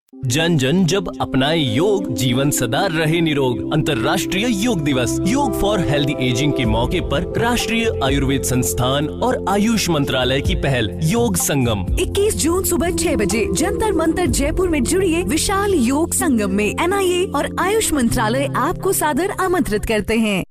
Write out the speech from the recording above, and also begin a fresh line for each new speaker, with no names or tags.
जन जन जब अपनाए योग, जीवन सदा रहे निरोग। अंतर्राष्ट्रीय योग दिवस, योग फॉर हेल्दी एजिंग के मौके पर राष्ट्रीय आयुर्वेद संस्थान और आयुष मंत्रालय की पहल योग संगम
21 जून सुबह 6 बजे जंतर मंतर जयपुर में जुड़िए विशाल योग संगम में। NIA और आयुष मंत्रालय आपको सादर आमंत्रित करते हैं।